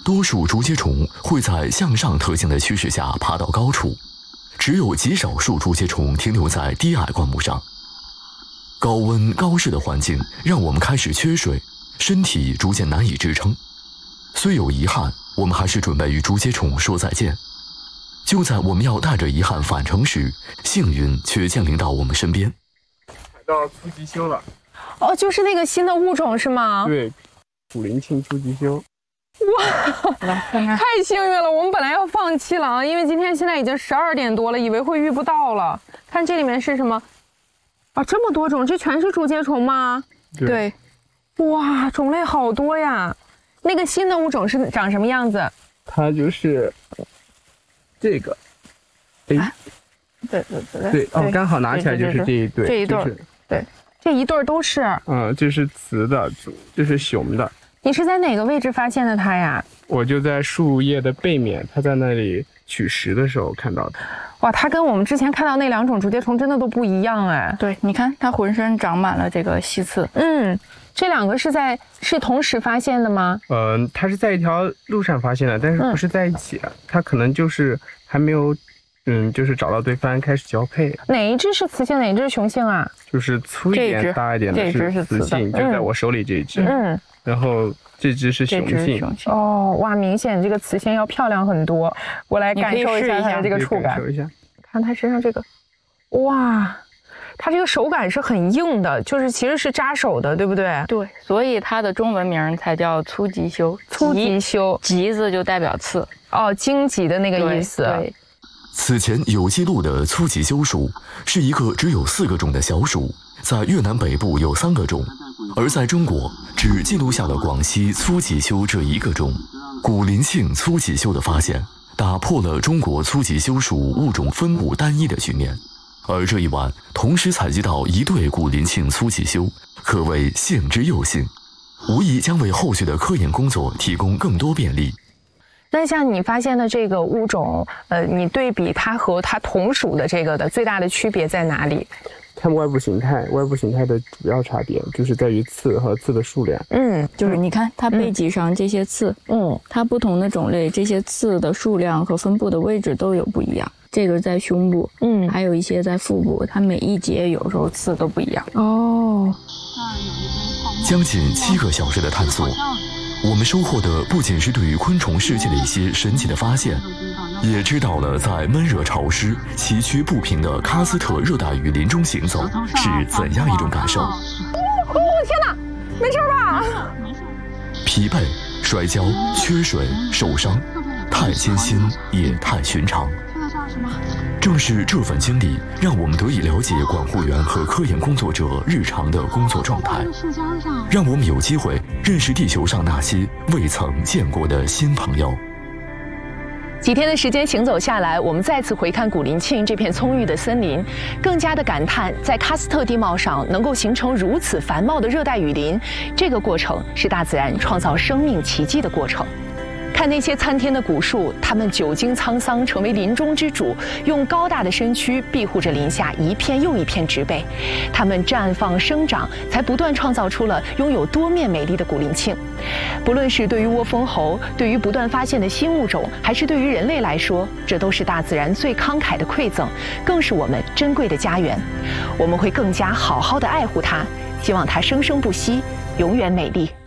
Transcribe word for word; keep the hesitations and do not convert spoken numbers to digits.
多数竹节虫会在向上特性的驱使下爬到高处，只有极少数竹节虫停留在低矮灌木上。高温高湿的环境让我们开始缺水，身体逐渐难以支撑。虽有遗憾，我们还是准备与竹节虫说再见。就在我们要带着遗憾返程时，幸运却降临到我们身边。 采到粗棘修了。 哦，就是那个新的物种是吗？ 对，古灵庆粗棘修。 哇，来看看，太幸运了！我们本来要放弃了啊，因为今天现在已经十二点多了，以为会遇不到了。看这里面是什么？啊，这么多种，这全是竹节虫吗？ 对。 对，哇，种类好多呀！那个新的物种是长什么样子？ 它就是这个。哎， 啊、对对对对哦，刚好拿起来就是这一对， 这一对，就是、对，这一对都是。 嗯，这是雌的，这是雄的。 你是在哪个位置发现的它呀？ 我就在树叶的背面，它在那里取食的时候看到的。 哇，它跟我们之前看到那两种竹节虫真的都不一样哎。 对，你看它浑身长满了这个细刺。 嗯，这两个是在是同时发现的吗？ 呃，它是在一条路上发现的，但是不是在一起啊？嗯、它可能就是还没有，嗯，就是找到对方开始交配。 哪一只是雌性，哪一只是雄性啊？ 就是粗一点、大一点的是雌性，就在我手里这一只。嗯。然后这只是雄性哦，哇，明显这个雌性要漂亮很多。我来感受一下它的这个触感，看它身上这个，哇，它这个手感是很硬的，就是其实是扎手的，对不对？ 对，所以它的中文名才叫粗棘修。 粗棘修， 棘字就代表刺， 哦，荆棘的那个意思。 对。对， 此前有记录的粗棘修属是一个只有四个种的小属，在越南北部有三个种。而在中国，只记录下了广西粗棘修这一个种。古林庆粗棘修的发现，打破了中国粗棘修属物种分布单一的局面。而这一晚，同时采集到一对古林庆粗棘修，可谓幸之又幸，无疑将为后续的科研工作提供更多便利。 那像你发现的这个物种，呃，你对比它和它同属的这个的最大的区别在哪里？ 看外部形态，外部形态的主要差别就是在于刺和刺的数量。 嗯，就是你看它背脊上这些刺，嗯，它不同的种类，这些刺的数量和分布的位置都有不一样。这个在胸部，嗯，还有一些在腹部，它每一节有时候刺都不一样。 哦， 将近七个小时的探索，我们收获的不仅是对于昆虫世界的一些神奇的发现，也知道了在闷热潮湿、崎岖不平的喀斯特热带雨林中行走是怎样一种感受。哦， 天哪，没事吧？ 疲惫、摔跤、缺水、受伤，太艰辛也太寻常。正是这份经历，让我们得以了解管护员和科研工作者日常的工作状态，让我们有机会认识地球上那些未曾见过的新朋友。 几天的时间行走下来，我们再次回看古林庆这片葱郁的森林，更加的感叹，在喀斯特地貌上能够形成如此繁茂的热带雨林，这个过程是大自然创造生命奇迹的过程。看那些参天的古树，它们久经沧桑，成为林中之主，用高大的身躯庇护着林下一片又一片植被。它们绽放生长，才不断创造出了拥有多面美丽的古林庆。不论是对于窝蜂猴，对于不断发现的新物种，还是对于人类来说，这都是大自然最慷慨的馈赠，更是我们珍贵的家园。我们会更加好好的爱护它，希望它生生不息，永远美丽。